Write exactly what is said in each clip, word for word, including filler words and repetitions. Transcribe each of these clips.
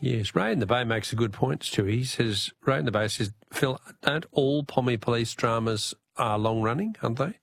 Yes, Ray in the Bay makes a good point, Stewie. He says, Ray in the Bay says, Phil, don't all Pommy Police dramas are long-running, aren't they?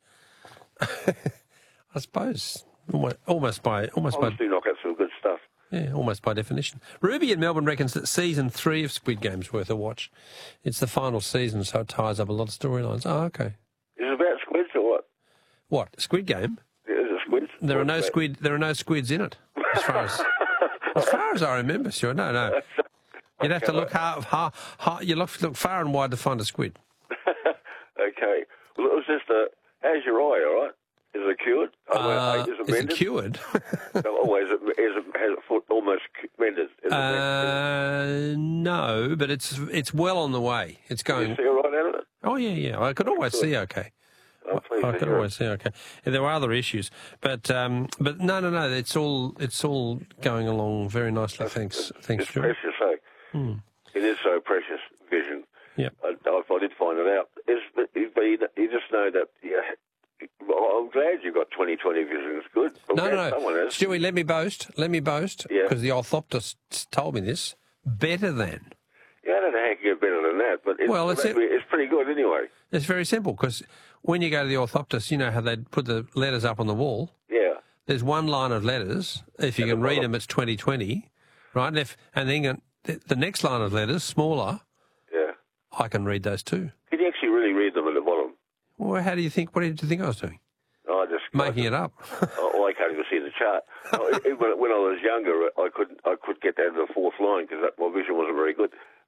I suppose, almost, almost by... almost I by do knock out some good stuff. Yeah, almost by definition. Ruby in Melbourne reckons that season three of Squid Game's worth a watch. It's the final season, so it ties up a lot of storylines. Oh, okay. Is it about squids or what? What, Squid Game? Yeah, is it squids? There are What's no that? squid. There are no squids in it, as far as as far as I remember. Sure, no, no. You'd have to look hard, hard, hard you look look far and wide to find a squid. Okay. Well, it was just a. How's your eye? All right. Is it cured? Uh, is it, is it mended? cured? Oh, is it, is it, has it foot almost mended? Is it uh, no, but it's it's well on the way. It's Can going. you see all right out of it? Oh yeah, yeah. I could always see okay. Oh, please, I could yeah. always see okay. And there were other issues, but um, but no, no, no. It's all it's all going along very nicely. Thanks, thanks, It's Stuart. precious, eh? Hmm. It is so precious, vision. Yep. I, I, I did find it out. It's, but you, but you you just know that, yeah, well, I'm glad you got twenty twenty vision. It's good. I'm No, glad no, someone no. has. Stewie, let me boast. Let me boast. Yeah. Because the orthoptist told me this. Better than. Yeah, I don't know how you can get better than that, but it's, Well, it's- it's pretty good anyway. It's very simple because when you go to the orthoptist, you know how they put the letters up on the wall. Yeah. There's one line of letters. If you At can the read bottom. them, it's twenty twenty, right? And, if, and then the, the next line of letters, smaller, Yeah. I can read those too. Can you actually really read them at the bottom? Well, how do you think? What did you think I was doing? I just Making it up. Oh, I can't even see the chart. Oh, even when I was younger, I couldn't. I could get down to the fourth line because my vision wasn't very good.